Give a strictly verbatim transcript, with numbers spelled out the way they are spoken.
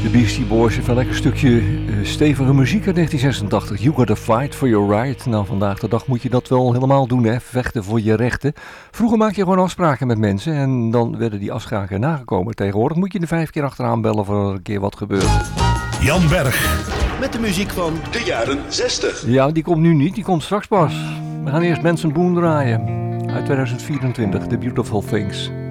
De Beastie Boys heeft een lekker stukje uh, stevige muziek uit negentien zesentachtig. You gotta fight for your right. Nou, vandaag de dag moet je dat wel helemaal doen, hè. Vechten voor je rechten. Vroeger maak je gewoon afspraken met mensen en dan werden die afspraken nagekomen. Tegenwoordig moet je er vijf keer achteraan bellen voor er een keer wat gebeurt. Jan Berg. Met de muziek van de jaren zestig. Ja, die komt nu niet, die komt straks pas. We gaan eerst Benson Boone draaien. Uit tweeduizend vierentwintig, The Beautiful Things.